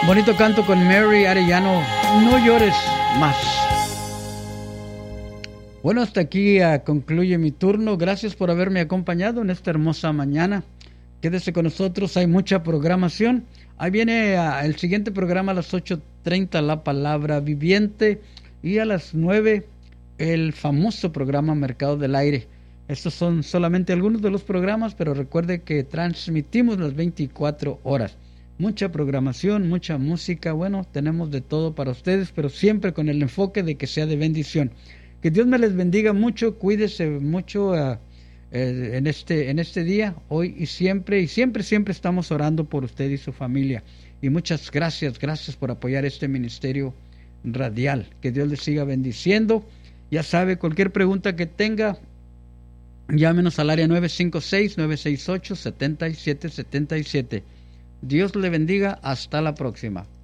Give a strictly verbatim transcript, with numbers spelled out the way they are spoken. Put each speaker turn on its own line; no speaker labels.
Bonito canto con Mary Arellano, No llores más. Bueno, hasta aquí uh, concluye mi turno. Gracias por haberme acompañado en esta hermosa mañana. Quédese con nosotros, hay mucha programación. Ahí viene uh, el siguiente programa a las ocho treinta, La Palabra Viviente, y a las nueve el famoso programa Mercado del Aire. Estos son solamente algunos de los programas, pero recuerde que transmitimos las veinticuatro horas. Mucha programación, mucha música, bueno, tenemos de todo para ustedes, pero siempre con el enfoque de que sea de bendición. Que Dios me les bendiga mucho, cuídese mucho uh, eh, en, este, en este día, hoy y siempre, y siempre, siempre estamos orando por usted y su familia. Y muchas gracias, gracias por apoyar este ministerio radial. Que Dios les siga bendiciendo. Ya sabe, cualquier pregunta que tenga, llámenos al área nueve cinco seis, nueve seis ocho, siete siete siete siete. Dios le bendiga. Hasta la próxima.